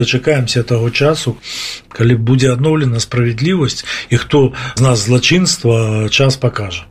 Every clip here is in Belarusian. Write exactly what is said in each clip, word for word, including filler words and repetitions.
Дачакаемся таго часу, калі будзе адноўлена справядлівасць, і хто з нас злачынства, час пакажа.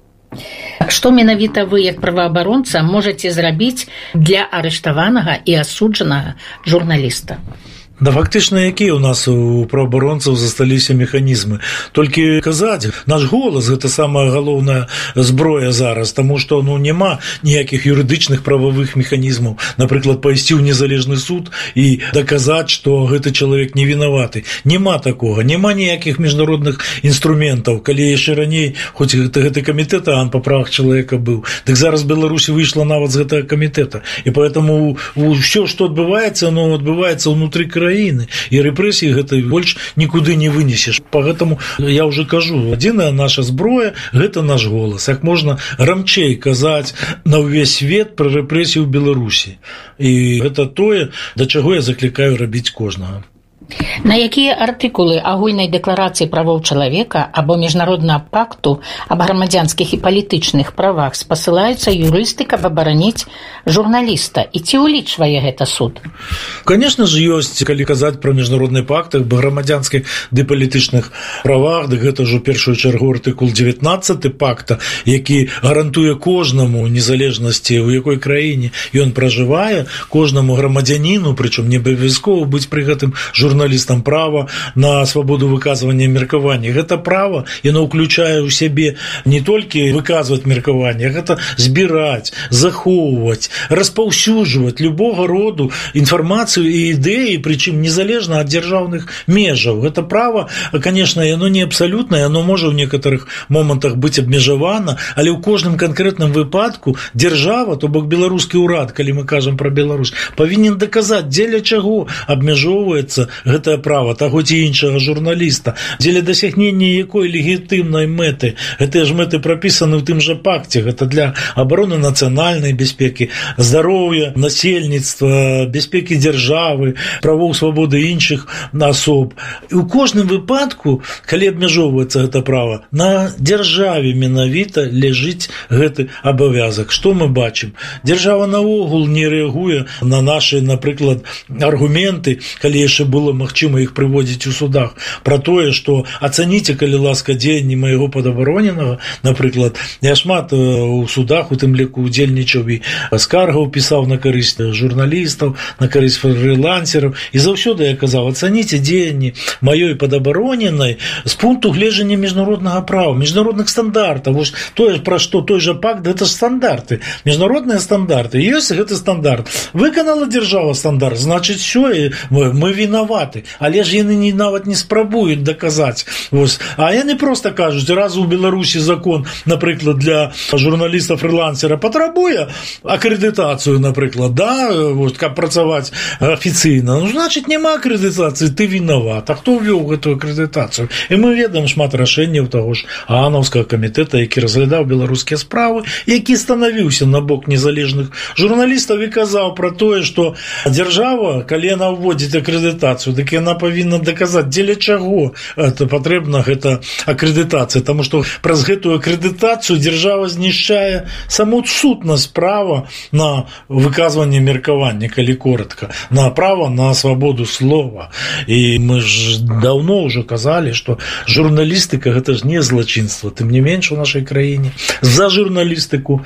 Што менавіта вы, як праваабаронца, можаце зрабіць для арыштаванага і асуджанага журналіста? Да фактычна якія ў нас у праваабаронцаў засталіся механізмы. Толькі казаць, наш голас – гэта самая галоўная зброя зараз, таму што ну, няма ніякіх юрыдычных прававых механізмаў. Напрыклад, пайсці ў незалежны суд і даказаць, што гэты чалавек не вінаваты. Няма такога, няма ніякіх міжнародных інструментаў. Калі яшчэ раней, хоць гэта, гэты камітэт ААН па правах чалавека быў, дык зараз Беларусь выйшла нават з гэтага камітэта. І поэтому ўсё, што адбываецца, оно адбываецца ўнутры краіны. І рэпрэсіі гэтай больш нікуды не вынесеш. Поэтому я ўжо кажу, адзіная наша зброя – гэта наш голас. Як можна рамчэй казаць на ўвесь свет пра рэпрэсіі ў Беларусі. І гэта тое, да чаго я заклікаю рабіць кожнага. На якія артыкулы агульнай дэкларацыі правоў чалавека або міжнароднага пакту аб грамадзянскіх і палітычных правах спасылаюцца юрысты, каб абараніць журналіста? І ці ўлічвае гэта суд? Конечно же, ёсць, калі казаць пра міжнародны пакт аб грамадзянскіх ды палітычных правах, дык гэта ўжо першую чаргу артыкул дзевятнаццаты пакта, які гарантуе кожнаму незалежнасці, у якой краіне ён пражывае, кожнаму грамадзяніну, прычым не абавязкова быць пры гэтым журналістам, журналістам права на свабоду выказвання меркавання. Гэта права, яно ўключае ў сябе не толькі выказваць меркаванне, гэта збіраць, захоўваць, распаўсюджваць любога роду інфармацыю і ідэі, прычым незалежна ад дзяржаўных межаў. Гэта права, конечно, яно не абсалютнае, яно можа ў некаторых момантах быць абмежавана, але ў кожным канкрэтным выпадку дзяржава, то бок беларускі ўрад, калі мы кажам пра Беларусь, павінен даказаць, дзеля чаго абмяжоўваецца гэтае права таго ці іншага журналіста, дзеля дасягнення якой легітымнай мэты. Гэтыя ж мэты прапісаны ў тым жа пакце. Гэта для абароны нацыянальнай бяспекі, здароўя насельніцтва, бяспекі дзяржавы, правоў свабоды іншых асоб. І ў кожным выпадку, калі абмяжоўваецца гэта права, на дзяржаве менавіта ляжыць гэты абавязак. Што мы бачым? Дзяржава наогул не рэагуе на нашы, напрыклад, аргументы, калі яшчэ было магчыма іх прыводзіць у судах, пра тое, што ацаніце, калі ласка, дзеянні майго падабароненага, напрыклад, я шмат у судах, у тым ліку удзельнічаў і скаргаў пісаў на карысць журналістаў, на карысць фрылансераў, і заўсёды я казаў, ацаніце дзеянні маёй падабароненай з пункту гледжання міжнароднага права, міжнародных стандартаў. Вось тое, пра што той жа пакт, гэта ж стандарты, міжнародныя стандарты. Ёсць гэты стандарт. Выканала дзяржава стандарт, значыць, все, мы, мы вінаваты, але ж яны не, нават не спрабуюць даказаць. Вось. А яны проста кажуць, раз у Беларусі закон, напрыклад, для журналіста-фрылансера патрабуе акрэдытацыю, напрыклад, да, вот, каб працаваць афіцыйна, ну, значыць, няма акрэдытацыі, ты вінават. А хто ўвёў гэтую акрэдытацыю? І мы ведаем шмат рашэнняў таго ж ААНаўскага камітэта, які разглядаў беларускія справы, які станавіўся на бок незалежных журналістаў і казаў пра тое, што дзяржава, калі яна ўводзіць акрэдытацыю, дык яна павінна даказаць, дзеля чаго это патрэбна гэта акрэдытацыя, таму што праз гэтую акрэдытацыю дзяржава знішчае саму сутнасць права на выказванне меркавання, калі коротка, на права на свабоду слова. І мы ж даўно ўжо казалі, што журналістыка гэта ж не злачынства, тым не менш у нашай краіне за журналістыку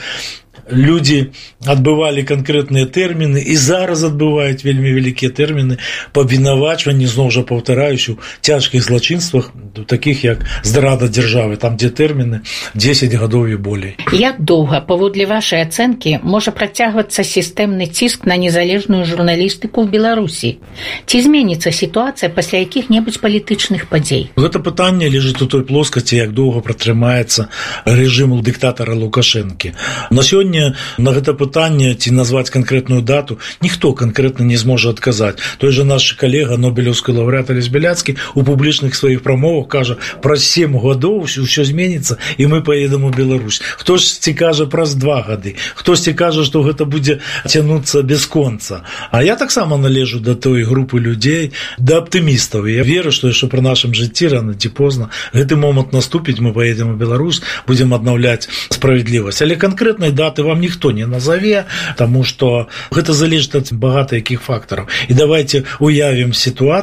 людзі адбывалі канкрэтныя тэрміны і зараз адбываюць вельмі вялікія тэрміны па абвінавачванні, зноў жа паўтараюсь, у цяжкіх злачынствах, такіх як здрада дзяржавы, там дзе тэрміны дзесяць гадоў і болей. Як доўга, паводле вашай ацэнкі, можа працягвацца сістэмны ціск на незалежную журналістыку ў Беларусі? Ці зменіцца сітуацыя пасля якіх-небудзь палітычных падзей? Гэта пытанне ляжыць у той плоскасці, як доўга пратрымаецца рэжым дыктатара Лукашэнкі. На сёння на гэта пытанне, ці назваць канкрэтную дату, ніхто канкрэтна не зможа адказаць. Той жа наш калега, нобелеўскі лаўрэат Алесь Бяляцкі, у публічных сваіх прамовах кажа, праз сем гадоў ўсё зменіцца, і мы паедам у Беларусь. Хтосьці кажа праз два гады, хтосьці кажа, што гэта будзе цянуцца без конца. А я таксама належу да той групы людзей, да аптымістаў. Я веру, што яшчэ пры нашым жыцці рана ці позна гэты момант наступіць, мы паедам у Беларусь, будзем аднаўляць справядлівасць. Але канкрэтнай даты вам ніхто не назаве, таму што гэта залежыць ад багата якіх фактараў. І давайте уявім сітуацыю,